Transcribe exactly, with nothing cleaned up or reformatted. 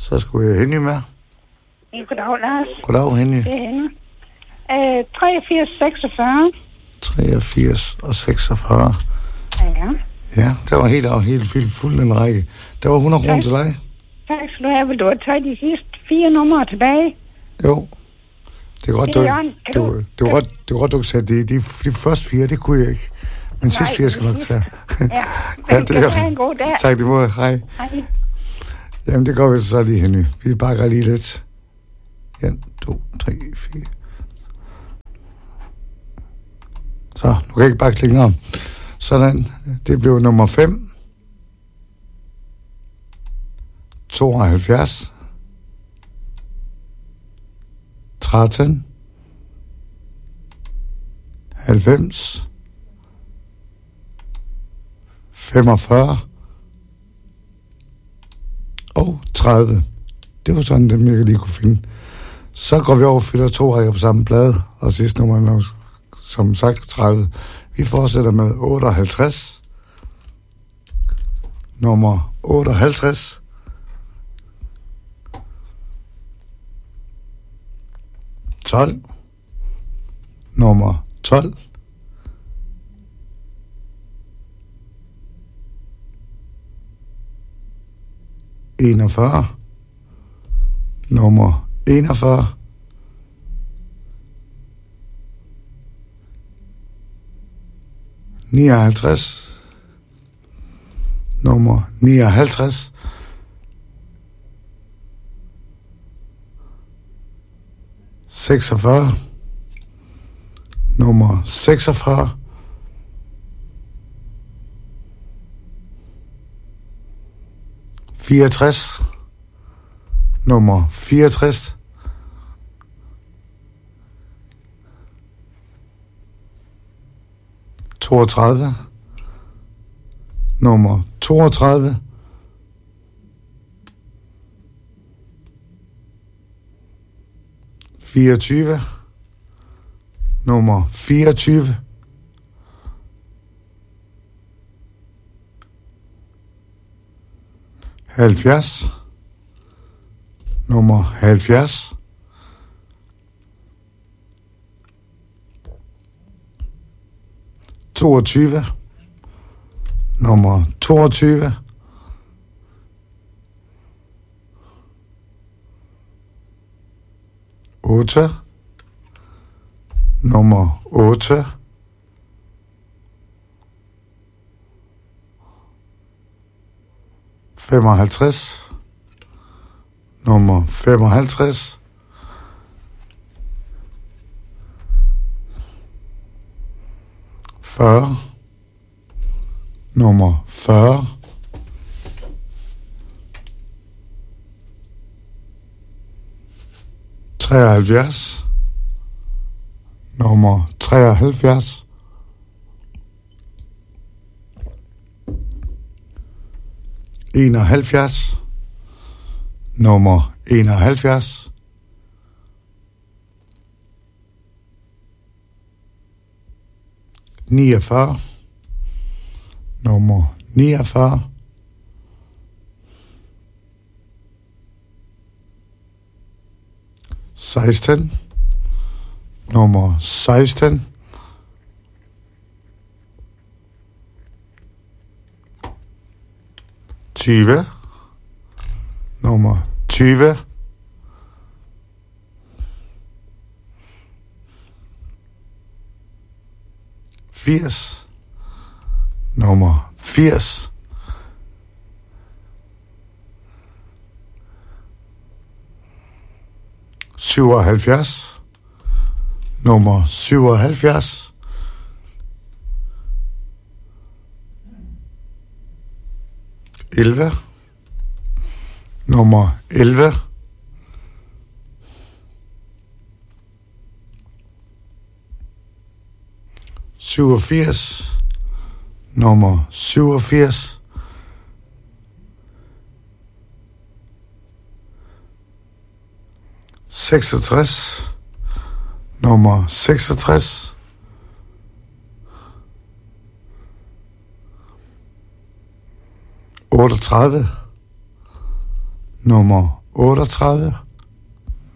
Så skulle jeg Henny med. Goddag, Lars. Goddag, Henny. Det er Henny. Øh, treogfirs seksogfyrre. treogfirs og seksogfyrre. Ja. Ja, der var helt, helt, helt fuld en række. Der var hundrede kroner til dig. Tak skal du have. Vil du have taget de sidste fire numre tilbage? Jo. Det er godt, det du, er det, du, det, det, var godt, det var godt, du kunne sætte de, de, de første fire, det kunne jeg ikke. Men de sidste fire skal nok tage. Ja, ja, det kan have en god dag. Tak det måde. Hej. Hej. Jamen, det går vi så lige, Henny. Vi bakker lige lidt. en, to, tre, fire. Så, nu kan jeg ikke bare klikke om. Sådan. Det blev nummer fem. tooghalvfjerds. tretten. halvfems. femogfyrre. Og tredive. Det var sådan, dem jeg lige kunne finde. Så går vi over og fylder to rækker på samme plade. Og sidste nummer, som sagt, tredive. Vi fortsætter med otteoghalvtreds. Nummer otteoghalvtreds. tolv. Nummer tolv. enogfyrre. Nummer enogfyrre. nioghalvtreds. Nummer nioghalvtreds. seksogfyrre. Nummer seksogfyrre. fireogtres. Nummer fireogtres. toogtredive. Nummer toogtredive. fireogtyve. Nummer fireogtyve. halvfjerds. Nummer halvfjerds. toogtyve. Nummer toogtyve. otte. Nummer otte. femoghalvtreds. Nummer femoghalvtreds. fyrre. Nummer fyrre. treoghalvfjerds. Nummer treoghalvfjerds. enoghalvfjerds. Nummer enoghalvfjerds. niogfyrre. Nummer niogfyrre. seksten. Nummer seksten. tyve. Nummer tyve. firs. Nummer firs. syvoghalvfjerds. Nummer syvoghalvfjerds. elleve. Nummer elleve. syvogfirs. Nummer syvogfirs. seksogtres. Nummer seksogtres. otteogtredive. Nummer otteogtredive